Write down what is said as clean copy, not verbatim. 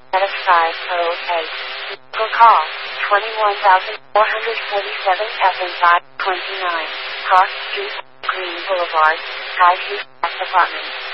508. For call 21,447 Evan 529. Cross Street, Green Boulevard, Skyview Apartments.